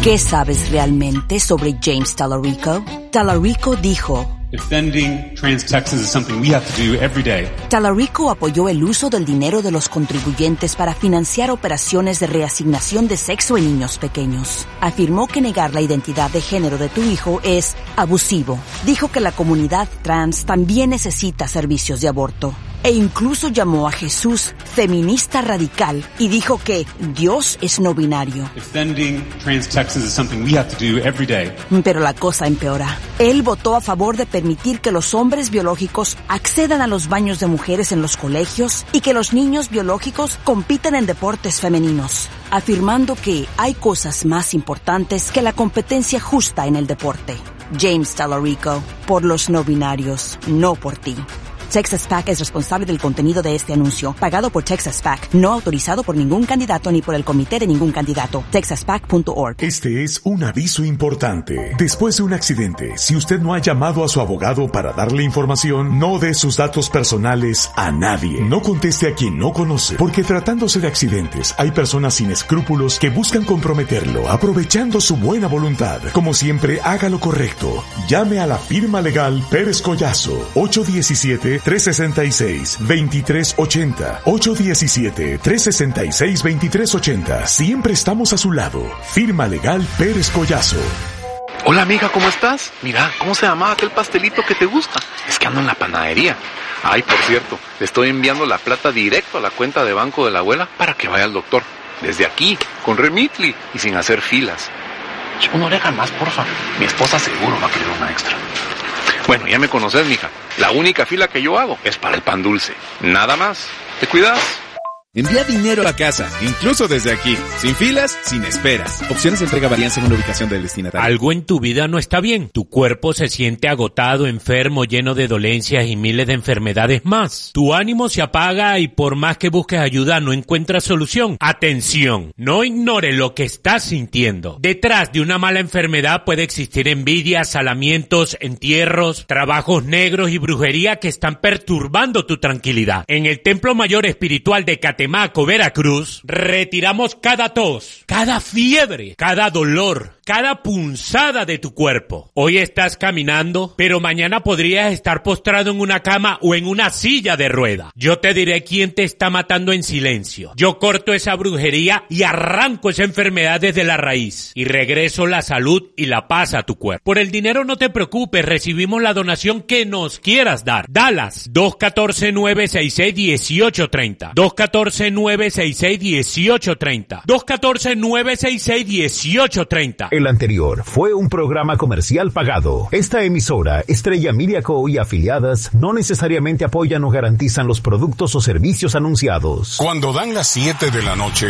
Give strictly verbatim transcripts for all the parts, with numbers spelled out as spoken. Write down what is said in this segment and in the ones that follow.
¿Qué sabes realmente sobre James Talarico? Talarico dijo: Defending trans Texans is something we have to do every day. Talarico apoyó el uso del dinero de los contribuyentes para financiar operaciones de reasignación de sexo en niños pequeños. Afirmó que negar la identidad de género de tu hijo es abusivo. Dijo que la comunidad trans también necesita servicios de aborto. E incluso llamó a Jesús feminista radical y dijo que Dios es no binario. Defending trans Texans is something we have to do every day. Pero la cosa empeora. Él votó a favor de permitir que los hombres biológicos accedan a los baños de mujeres en los colegios y que los niños biológicos compitan en deportes femeninos, afirmando que hay cosas más importantes que la competencia justa en el deporte. James Talarico, por los no binarios, no por ti. Texas PAC es responsable del contenido de este anuncio, pagado por Texas PAC, no autorizado por ningún candidato ni por el comité de ningún candidato. texas pac punto org. Este es un aviso importante. Después de un accidente, si usted no ha llamado a su abogado para darle información, no dé sus datos personales a nadie. No conteste a quien no conoce, porque tratándose de accidentes, hay personas sin escrúpulos que buscan comprometerlo, aprovechando su buena voluntad. Como siempre, haga lo correcto. Llame a la firma legal Pérez Collazo, ocho uno siete, tres seis seis, dos tres ocho cero, ocho uno siete, tres seis seis, dos tres ocho cero. Siempre estamos a su lado. Firma legal Pérez Collazo. Hola amiga, ¿cómo estás? Mira, ¿cómo se llamaba aquel pastelito que te gusta? Es que ando en la panadería. Ay, por cierto, le estoy enviando la plata directo a la cuenta de banco de la abuela para que vaya al doctor. Desde aquí, con Remitly y sin hacer filas. Una oreja más, porfa. Mi esposa seguro va a querer una extra. Bueno, ya me conoces, mija. La única fila que yo hago es para el pan dulce. Nada más. ¿Te cuidas? Envía dinero a casa, incluso desde aquí. Sin filas, sin esperas. Opciones de entrega varían según la ubicación del destinatario. Algo en tu vida no está bien. Tu cuerpo se siente agotado, enfermo, lleno de dolencias y miles de enfermedades más. Tu ánimo se apaga y por más que busques ayuda no encuentras solución. Atención, no ignore lo que estás sintiendo. Detrás de una mala enfermedad puede existir envidia, salamientos, entierros, trabajos negros y brujería que están perturbando tu tranquilidad. En el Templo Mayor Espiritual de Catemaco, Veracruz, retiramos cada tos, cada fiebre, cada dolor, cada punzada de tu cuerpo. Hoy estás caminando, pero mañana podrías estar postrado en una cama o en una silla de rueda. Yo te diré quién te está matando en silencio. Yo corto esa brujería y arranco esa enfermedad desde la raíz y regreso la salud y la paz a tu cuerpo. Por el dinero no te preocupes, recibimos la donación que nos quieras dar. Dallas, dos uno cuatro, nueve seis seis, uno ocho tres cero. dos uno cuatro, nueve seis seis, uno ocho tres cero. dos uno cuatro, nueve seis seis, uno ocho tres cero. El anterior fue un programa comercial pagado. Esta emisora, Estrella Media Co. y afiliadas, no necesariamente apoyan o garantizan los productos o servicios anunciados. Cuando dan las siete de la noche,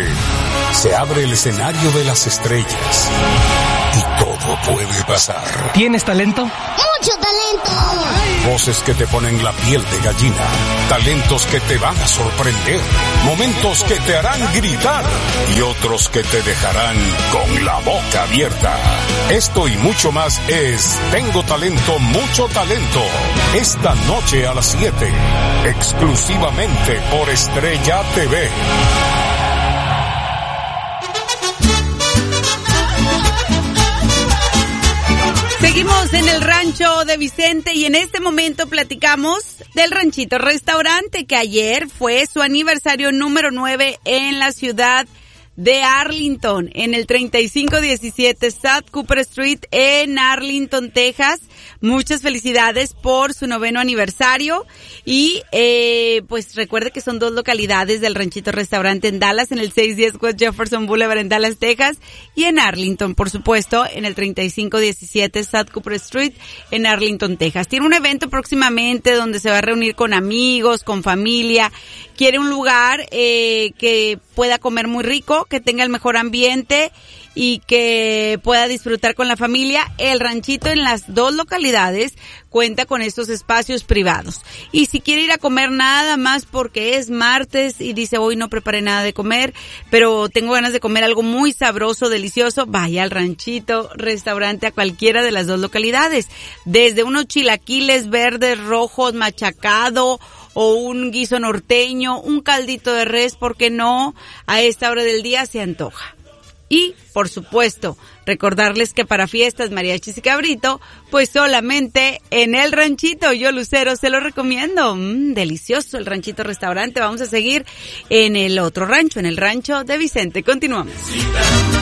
se abre el escenario de las estrellas. Y todo puede pasar. ¿Tienes talento? ¡Mucho talento! Voces que te ponen la piel de gallina. Talentos que te van a sorprender. Momentos que te harán gritar. Y otros que te dejarán con la boca abierta. Esto y mucho más es Tengo Talento, Mucho Talento. Esta noche a las siete. Exclusivamente por Estrella T V. Seguimos en el rancho de Vicente y en este momento platicamos del Ranchito Restaurante, que ayer fue su aniversario número nueve en la ciudad de Arlington, en el treinta y cinco diecisiete South Cooper Street en Arlington, Texas. Muchas felicidades por su noveno aniversario y eh, pues recuerde que son dos localidades del Ranchito Restaurante, en Dallas, en el seiscientos diez West Jefferson Boulevard en Dallas, Texas, y en Arlington, por supuesto, en el treinta y cinco diecisiete South Cooper Street en Arlington, Texas. Tiene un evento próximamente donde se va a reunir con amigos, con familia. Quiere un lugar eh, que pueda comer muy rico, que tenga el mejor ambiente y que pueda disfrutar con la familia. El Ranchito en las dos localidades cuenta con estos espacios privados. Y si quiere ir a comer nada más porque es martes y dice hoy no preparé nada de comer, pero tengo ganas de comer algo muy sabroso, delicioso, vaya al Ranchito Restaurante a cualquiera de las dos localidades. Desde unos chilaquiles verdes, rojos, machacado, o un guiso norteño, un caldito de res, ¿por qué no? A esta hora del día se antoja. Y por supuesto, recordarles que para fiestas, mariachis y cabrito, pues solamente en el Ranchito. Yo, Lucero, se lo recomiendo. Mm, delicioso el Ranchito Restaurante. Vamos a seguir en el otro rancho, en el rancho de Vicente. Continuamos.